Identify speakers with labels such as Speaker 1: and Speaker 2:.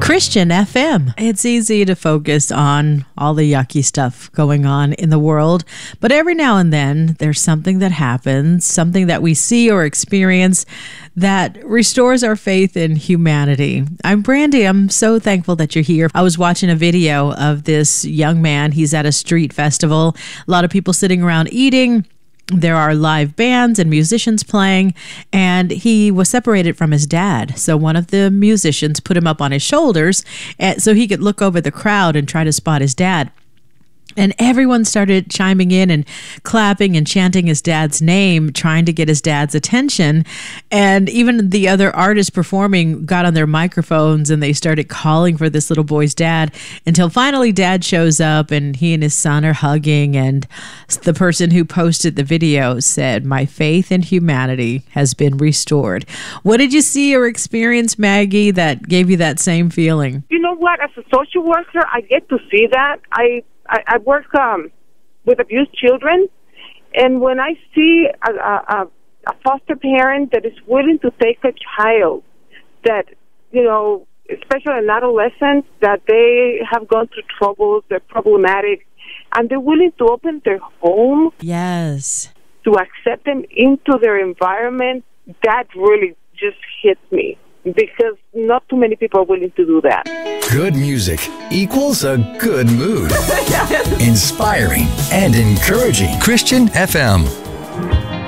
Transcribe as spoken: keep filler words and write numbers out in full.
Speaker 1: Christian F M. It's easy to focus on all the yucky stuff going on in the world, but every now and then there's something that happens, something that we see or experience that restores our faith in humanity. I'm Brandy. I'm so thankful that you're here. I was watching a video of this young man. He's at a street festival. A lot of people sitting around eating. There are live bands and musicians playing, and he was separated from his dad. So one of the musicians put him up on his shoulders so he could look over the crowd and try to spot his dad. And everyone started chiming in and clapping and chanting his dad's name, trying to get his dad's attention. And even the other artists performing got on their microphones and they started calling for this little boy's dad until finally dad shows up and he and his son are hugging. And the person who posted the video said, "My faith in humanity has been restored." What did you see or experience, Maggie, that gave you that same feeling?
Speaker 2: You know what? As a social worker, I get to see that. I I, I work um, with abused children, and when I see a, a, a foster parent that is willing to take a child that, you know, especially an adolescent, that they have gone through troubles, they're problematic, and they're willing to open their home.
Speaker 1: Yes.
Speaker 2: To accept them into their environment, that really just hits me, because not too many people are willing to do that.
Speaker 3: Good music equals a good mood. Inspiring and encouraging. Christian F M.